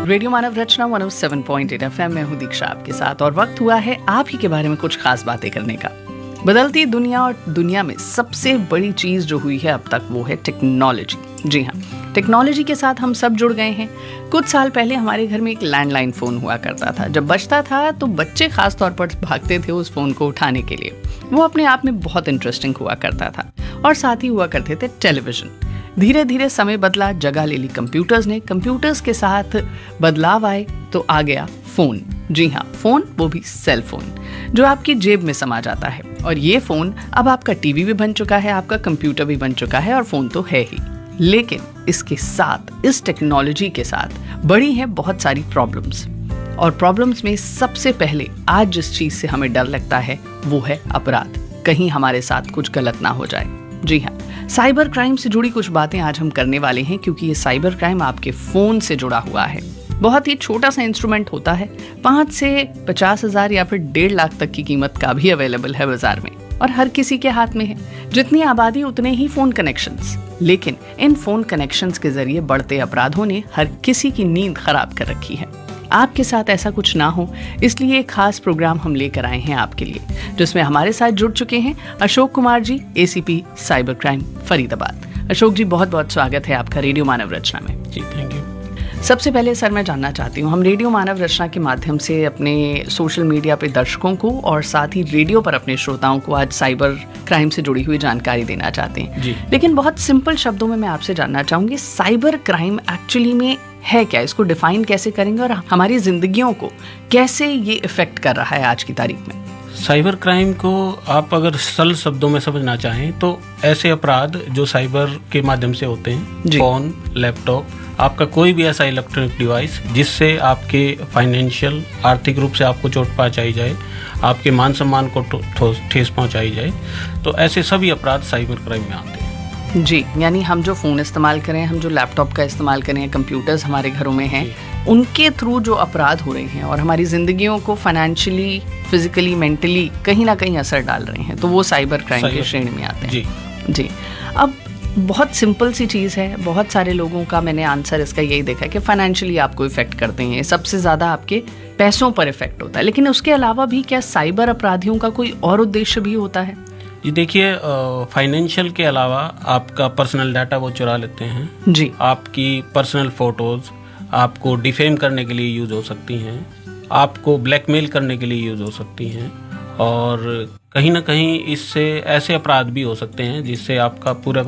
Radio मानव रचना 107.8 FM में हूँ दीक्षा आपके साथ और वक्त हुआ है आप ही के बारे में कुछ खास बातें करने का। बदलती दुनिया और दुनिया में सबसे बड़ी चीज जो हुई है अब तक वो है टेक्नोलॉजी। जी हाँ, टेक्नोलॉजी के साथ हम सब जुड़ गए हैं। कुछ साल पहले हमारे घर में एक लैंडलाइन फ़ोन हुआ करता था। जब बजता था तो बच्चे खास तौर पर भागते थे उस फ़ोन को उठाने के लिए। वो अपने आप में बहुत इंटरेस्टिंग हुआ करता था। और साथ ही हुआ करते थे टेलीविज़न। धीरे धीरे समय बदला, जगह ले ली कंप्यूटर्स ने। कंप्यूटर्स के साथ बदलाव आए तो आ गया फ़ोन। जी हाँ, फ़ोन, वो भी सेल फ़ोन जो आपकी जेब में समा जाता है। और ये फ़ोन अब आपका टीवी भी बन चुका है, आपका कंप्यूटर भी बन चुका है और फ़ोन तो है ही। लेकिन इसके साथ, इस टेक्नोलॉजी के साथ बड़ी हैं बहुत सारी प्रॉब्लम्स। और प्रॉब्लम्स में सबसे पहले आज जिस चीज़ से हमें डर लगता है वो है अपराध। कहीं हमारे साथ कुछ गलत ना हो जाए। जी हाँ, साइबर क्राइम से जुड़ी कुछ बातें आज हम करने वाले हैं क्योंकि ये साइबर क्राइम आपके फ़ोन से जुड़ा हुआ है। बहुत ही छोटा सा इंस्ट्रूमेंट होता है, 5 से 50 हज़ार या फिर 1.5 लाख तक की कीमत का भी अवेलेबल है बाजार में और हर किसी के हाथ में है। जितनी आबादी उतने ही फ़ोन कनेक्शंस। लेकिन इन फ़ोन कनेक्शंस के जरिए बढ़ते अपराधों ने हर किसी की नींद खराब कर रखी है। आपके साथ ऐसा कुछ ना हो इसलिए एक खास प्रोग्राम हम लेकर आए हैं आपके लिए, जिसमें हमारे साथ जुड़ चुके हैं Ashok Kumar ji, ACP cyber crime Faridabad. Ashok जी, बहुत बहुत स्वागत है आपका रेडियो मानव रचना में। जी, थैंक यू। सबसे पहले सर मैं जानना चाहती हूँ, हम रेडियो मानव रचना के माध्यम से अपने सोशल मीडिया पे दर्शकों को और साथ ही रेडियो पर अपने श्रोताओं को आज साइबर क्राइम से जुड़ी हुई जानकारी देना चाहते हैं। जी। लेकिन बहुत सिंपल शब्दों में मैं आपसे जानना चाहूँगी, साइबर क्राइम एक्चुअली में है क्या? इसको डिफाइन कैसे करेंगे और हमारी जिंदगियों को कैसे ये इफेक्ट कर रहा है आज की तारीख में? साइबर क्राइम को आप अगर सरल शब्दों में समझना चाहें तो ऐसे अपराध जो साइबर के माध्यम से होते हैं, फोन, लैपटॉप, आपका कोई भी ऐसा इलेक्ट्रॉनिक डिवाइस जिससे आपके फाइनेंशियल, आर्थिक रूप से आपको चोट पहुंचाई जाए, आपके मान सम्मान को ठेस पहुंचाई जाए, तो ऐसे सभी अपराध साइबर क्राइम में आते हैं। जी, यानी हम जो फ़ोन इस्तेमाल करें, हम जो लैपटॉप का इस्तेमाल करें, कंप्यूटर्स हमारे घरों में हैं, उनके थ्रू जो अपराध हो रहे हैं और हमारी ज़िंदगियों को फाइनेंशियली, फिजिकली, मेंटली कहीं ना कहीं असर डाल रहे हैं, तो वो साइबर क्राइम की श्रेणी में आते हैं। जी। अब बहुत सिंपल सी चीज़ है, बहुत सारे लोगों का मैंने आंसर इसका यही देखा कि फाइनेंशियली आपको इफ़ेक्ट करते हैं, सबसे ज़्यादा आपके पैसों पर इफ़ेक्ट होता है। लेकिन उसके अलावा भी क्या साइबर अपराधियों का कोई और उद्देश्य भी होता है? जी देखिए, फाइनेंशियल के अलावा आपका पर्सनल डाटा वो चुरा लेते हैं। जी। आपकी पर्सनल फोटोज़ आपको डिफेम करने के लिए यूज़ हो सकती हैं, आपको ब्लैकमेल करने के लिए यूज़ हो सकती हैं और कहीं ना कहीं इससे ऐसे अपराध भी हो सकते हैं जिससे आपका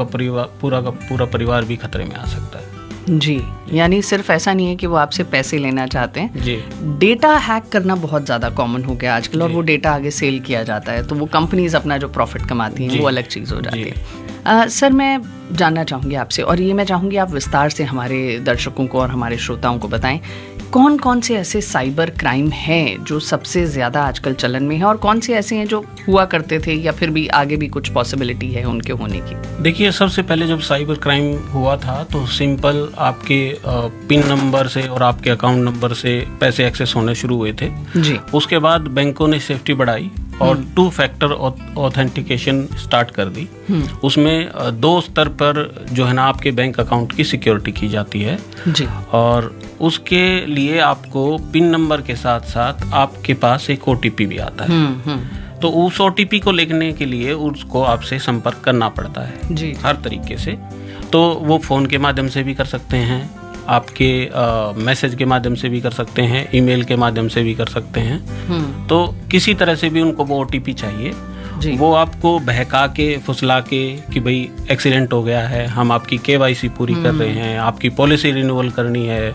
पूरा परिवार भी खतरे में आ सकता है। जी, यानी सिर्फ ऐसा नहीं है कि वो आपसे पैसे लेना चाहते हैं। जी। डेटा हैक करना बहुत ज़्यादा कॉमन हो गया आजकल और वो डेटा आगे सेल किया जाता है, तो वो कंपनीज अपना जो प्रॉफिट कमाती हैं वो अलग चीज़ हो जाती है। सर, मैं जानना चाहूँगी आपसे, और ये मैं चाहूँगी आप विस्तार से हमारे दर्शकों को और हमारे श्रोताओं को बताएं, कौन कौन से ऐसे साइबर क्राइम हैं जो सबसे ज़्यादा आजकल चलन में है और कौन से ऐसे हैं जो हुआ करते थे या फिर भी आगे भी कुछ पॉसिबिलिटी है उनके होने की? देखिए, सबसे पहले जब साइबर क्राइम हुआ था तो सिंपल आपके पिन नंबर से और आपके अकाउंट नंबर से पैसे एक्सेस होने शुरू हुए थे। जी। उसके बाद बैंकों ने सेफ्टी बढ़ाई और 2 फैक्टर ऑथेंटिकेशन स्टार्ट कर दी। उसमें 2 स्तर पर जो है ना आपके बैंक अकाउंट की सिक्योरिटी की जाती है। जी। और उसके लिए आपको पिन नंबर के साथ साथ आपके पास एक OTP भी आता है। तो उस OTP को लिखने के लिए उसको आपसे संपर्क करना पड़ता है। जी। हर तरीके से, तो वो फ़ोन के माध्यम से भी कर सकते हैं, आपके मैसेज के माध्यम से भी कर सकते हैं, ईमेल के माध्यम से भी कर सकते हैं। तो किसी तरह से भी उनको वो OTP चाहिए। वो आपको बहका के, फुसला के कि भाई एक्सीडेंट हो गया है, हम आपकी KYC पूरी कर रहे हैं, आपकी पॉलिसी रिन्यूअल करनी है,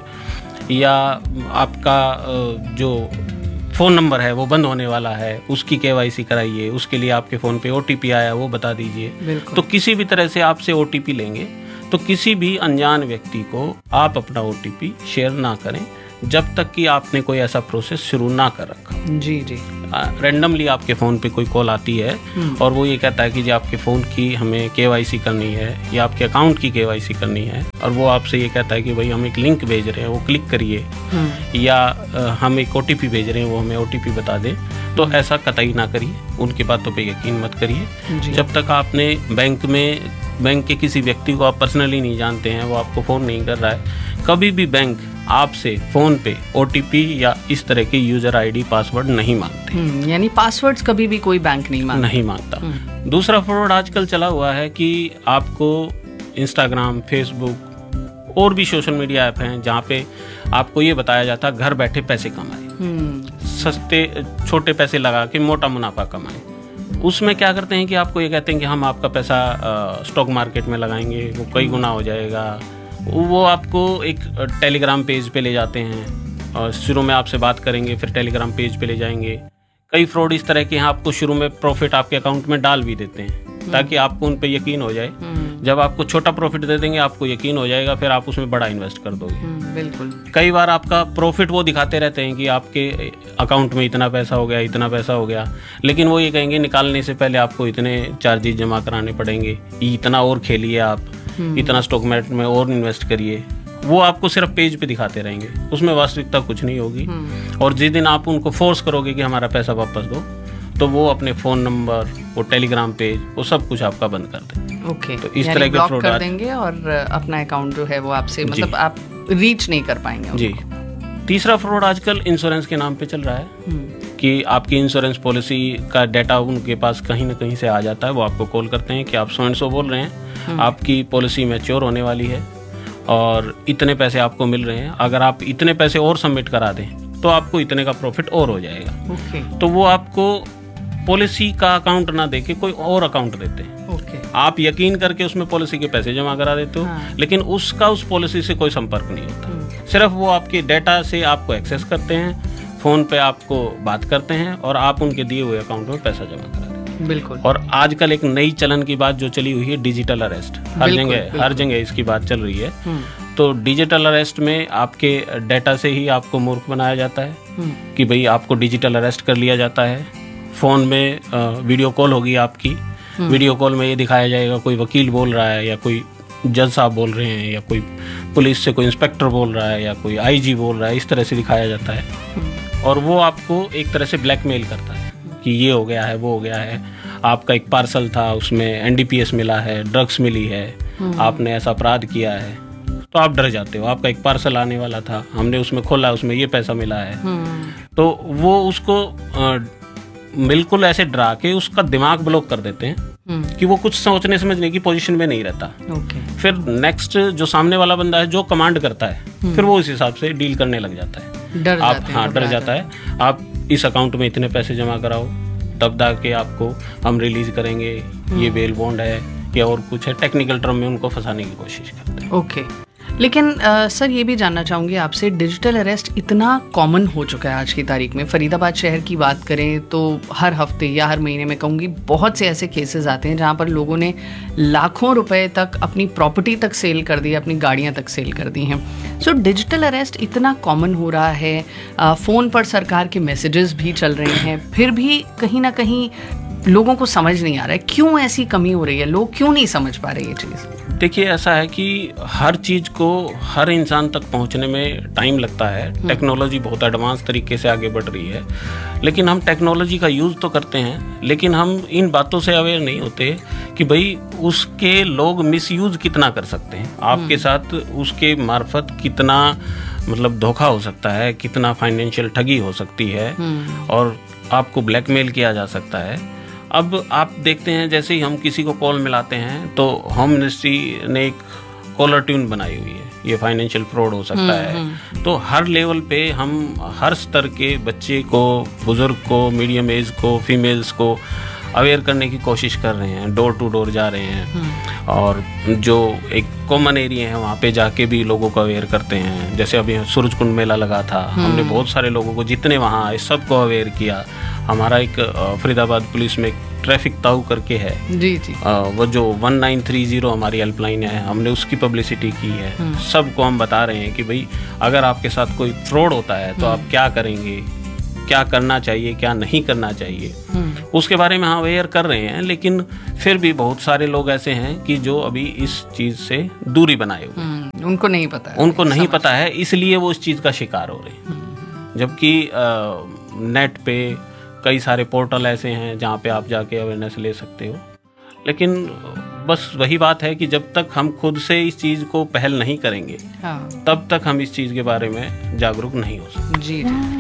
या आपका जो फ़ोन नंबर है वो बंद होने वाला है, उसकी KYC कराइए, उसके लिए आपके फ़ोन पे OTP आया वो बता दीजिए। तो किसी भी तरह से आपसे OTP लेंगे तो किसी भी अनजान व्यक्ति को आप अपना OTP शेयर ना करें जब तक कि आपने कोई ऐसा प्रोसेस शुरू ना कर रखा। जी जी। रैंडमली आपके फ़ोन पे कोई कॉल आती है और वो ये कहता है कि जी आपके फ़ोन की हमें KYC करनी है या आपके अकाउंट की KYC करनी है, और वो आपसे ये कहता है कि भाई हम एक लिंक भेज रहे हैं, वो क्लिक करिए, या हम एक OTP भेज रहे हैं, वो हमें OTP बता दें, तो ऐसा कतई ना करिए, उनकी बातों पे यकीन मत करिए। जब तक आपने बैंक में बैंक के किसी व्यक्ति को आप पर्सनली नहीं जानते हैं, वो आपको फ़ोन नहीं कर रहा है, कभी भी बैंक आपसे फ़ोन पे OTP या इस तरह के यूज़र ID पासवर्ड नहीं मांगते। यानी पासवर्ड्स कभी भी कोई बैंक नहीं मांगता। दूसरा फ्रॉड आजकल चला हुआ है कि आपको इंस्टाग्राम, फेसबुक और भी सोशल मीडिया ऐप हैं जहाँ पे आपको ये बताया जाता है घर बैठे पैसे कमाए, सस्ते छोटे पैसे लगा के मोटा मुनाफा कमाए। उसमें क्या करते हैं कि आपको ये कहते हैं कि हम आपका पैसा स्टॉक मार्केट में लगाएंगे, वो कई गुना हो जाएगा। वो आपको एक टेलीग्राम पेज पे ले जाते हैं और शुरू में आपसे बात करेंगे, फिर टेलीग्राम पेज पे ले जाएंगे। कई फ्रॉड इस तरह के हैं, आपको शुरू में प्रॉफिट आपके अकाउंट में डाल भी देते हैं ताकि आपको उन पे यकीन हो जाए। जब आपको छोटा प्रॉफिट दे देंगे, आपको यकीन हो जाएगा, फिर आप उसमें बड़ा इन्वेस्ट कर दोगे। बिल्कुल। कई बार आपका प्रॉफिट वो दिखाते रहते हैं कि आपके अकाउंट में इतना पैसा हो गया, इतना पैसा हो गया, लेकिन वो ये कहेंगे निकालने से पहले आपको इतने चार्जेस जमा कराने पड़ेंगे, इतना और खेलिए आप, इतना स्टॉक मार्केट में और इन्वेस्ट करिए। वो आपको सिर्फ पेज पे दिखाते रहेंगे, उसमें वास्तविकता कुछ नहीं होगी। और जिस दिन आप उनको फोर्स करोगे कि हमारा पैसा वापस दो, तो वो अपने फ़ोन नंबर, वो टेलीग्राम पेज, वो सब कुछ आपका बंद कर देंगे। ओके। तो इस तरह के फ्रॉड कर देंगे और अपना अकाउंट जो है वो आपसे मतलब आप रीच नहीं कर पाएंगे जी। तीसरा फ्रॉड आजकल इंश्योरेंस के नाम पे चल रहा है कि आपकी इंश्योरेंस पॉलिसी का डाटा उनके पास कहीं ना कहीं से आ जाता है। वो आपको कॉल करते हैं कि आप सो एंड सो बोल रहे हैं, आपकी पॉलिसी मैच्योर होने वाली है और इतने पैसे आपको मिल रहे हैं, अगर आप इतने पैसे और सबमिट करा दें तो आपको इतने का प्रॉफिट और हो जाएगा। तो वो आपको पॉलिसी का अकाउंट ना देके कोई और अकाउंट देते हैं। आप यकीन करके उसमें पॉलिसी के पैसे जमा करा देते हो, लेकिन उसका उस पॉलिसी से कोई संपर्क नहीं होता। सिर्फ वो आपके डाटा से आपको एक्सेस करते हैं, फ़ोन पे आपको बात करते हैं और आप उनके दिए हुए अकाउंट में पैसा जमा करा देते हैं। बिल्कुल। और आजकल एक नई चलन की बात जो चली हुई है, डिजिटल अरेस्ट। हर जगह इसकी बात चल रही है। तो डिजिटल अरेस्ट में आपके डाटा से ही आपको मूर्ख बनाया जाता है कि भाई आपको डिजिटल अरेस्ट कर लिया जाता है। फ़ोन में वीडियो कॉल होगी आपकी, वीडियो कॉल में ये दिखाया जाएगा कोई वकील बोल रहा है या कोई जज साहब बोल रहे हैं या कोई पुलिस से कोई इंस्पेक्टर बोल रहा है या कोई IG बोल रहा है, इस तरह से दिखाया जाता है। और वो आपको एक तरह से ब्लैकमेल करता है कि ये हो गया है, वो हो गया है, आपका एक पार्सल था उसमें NDPS मिला है, ड्रग्स मिली है, आपने ऐसा अपराध किया है। तो आप डर जाते हो, आपका एक पार्सल आने वाला था, हमने उसमें खोला, उसमें ये पैसा मिला है। तो वो उसको बिल्कुल ऐसे डरा के उसका दिमाग ब्लॉक कर देते हैं कि वो कुछ सोचने समझने की पोजीशन में नहीं रहता। फिर नेक्स्ट जो सामने वाला बंदा है जो कमांड करता है, फिर वो इस हिसाब से डील करने लग जाता है। डर जाता है। आप इस अकाउंट में इतने पैसे जमा कराओ, तब जाके आपको हम रिलीज करेंगे, ये बेल बॉन्ड है या और कुछ है। टेक्निकल टर्म में उनको फंसाने की कोशिश करते हैं। ओके। लेकिन सर ये भी जानना चाहूँगी आपसे, डिजिटल अरेस्ट इतना कॉमन हो चुका है आज की तारीख में। फरीदाबाद शहर की बात करें तो हर हफ्ते या हर महीने में कहूँगी बहुत से ऐसे केसेस आते हैं जहाँ पर लोगों ने लाखों रुपए तक अपनी प्रॉपर्टी तक सेल कर दी, अपनी गाड़ियाँ तक सेल कर दी हैं। सो डिजिटल अरेस्ट इतना कॉमन हो रहा है, फ़ोन पर सरकार के मैसेजेस भी चल रहे हैं, फिर भी कहीं ना कहीं लोगों को समझ नहीं आ रहा है क्यों ऐसी कमी हो रही है, लोग क्यों नहीं समझ पा रहे ये चीज़। देखिए, ऐसा है कि हर चीज़ को हर इंसान तक पहुंचने में टाइम लगता है। टेक्नोलॉजी बहुत एडवांस तरीके से आगे बढ़ रही है, लेकिन हम टेक्नोलॉजी का यूज़ तो करते हैं, लेकिन हम इन बातों से अवेयर नहीं होते कि भाई उसके लोग मिसयूज़ कितना कर सकते हैं। आपके साथ उसके मार्फत कितना मतलब धोखा हो सकता है, कितना फाइनेंशियल ठगी हो सकती है और आपको ब्लैकमेल किया जा सकता है। अब आप देखते हैं, जैसे ही हम किसी को कॉल मिलाते हैं तो होम मिनिस्ट्री ने एक कॉलर ट्यून बनाई हुई है, ये फाइनेंशियल फ्रॉड हो सकता है। तो हर लेवल पे हम हर स्तर के बच्चे को, बुजुर्ग को, मीडियम एज को, फीमेल्स को अवेयर करने की कोशिश कर रहे हैं। डोर टू डोर जा रहे हैं और जो एक कॉमन एरिया है वहाँ पे जाके भी लोगों को अवेयर करते हैं। जैसे अभी सूरजकुंड मेला लगा था, हमने बहुत सारे लोगों को जितने वहाँ आए सबको अवेयर किया। हमारा एक फरीदाबाद पुलिस में ट्रैफिक ताऊ करके है जी। वो जो 1930 हमारी हेल्पलाइन है, हमने उसकी पब्लिसिटी की है। सबको हम बता रहे हैं कि भाई अगर आपके साथ कोई फ्रॉड होता है तो आप क्या करेंगे, क्या करना चाहिए, क्या नहीं करना चाहिए, उसके बारे में हम अवेयर कर रहे हैं। लेकिन फिर भी बहुत सारे लोग ऐसे हैं कि जो अभी इस चीज़ से दूरी बनाए हुए, उनको नहीं पता है, उनको नहीं पता है, इसलिए वो इस चीज़ का शिकार हो रहे हैं। जबकि नेट पे कई सारे पोर्टल ऐसे हैं जहाँ पे आप जाके अवेयरनेस ले सकते हो। लेकिन बस वही बात है कि जब तक हम खुद से इस चीज को पहल नहीं करेंगे, हाँ। तब तक हम इस चीज के बारे में जागरूक नहीं हो सकते। जी।